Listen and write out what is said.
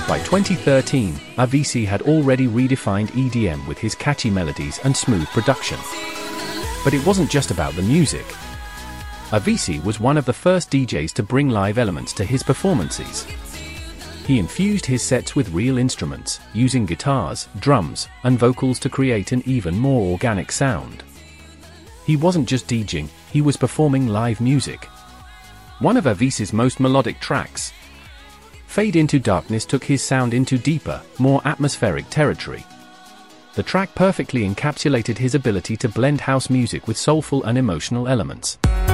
By 2013, Avicii had already redefined EDM with his catchy melodies and smooth production. But it wasn't just about the music. Avicii was one of the first DJs to bring live elements to his performances. He infused his sets with real instruments, using guitars, drums, and vocals to create an even more organic sound. He wasn't just DJing, he was performing live music. One of Avicii's most melodic tracks, Fade Into Darkness, took his sound into deeper, more atmospheric territory. The track perfectly encapsulated his ability to blend house music with soulful and emotional elements.